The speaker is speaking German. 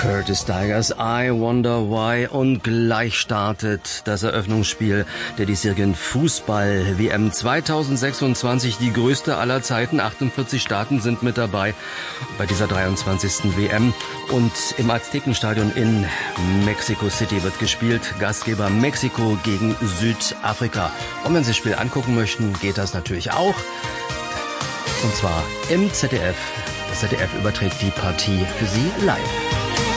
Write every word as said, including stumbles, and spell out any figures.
Curtis Tigers, I Wonder Why, und gleich startet das Eröffnungsspiel der diesjährigen Fußball-W M zwanzig sechsundzwanzig, die größte aller Zeiten. achtundvierzig Staaten sind mit dabei bei dieser dreiundzwanzigsten W M, und im Aztekenstadion in Mexico City wird gespielt. Gastgeber Mexiko gegen Südafrika. Und wenn Sie das Spiel angucken möchten, geht das natürlich auch, und zwar im Z D F. Das Z D F überträgt die Partie für Sie live.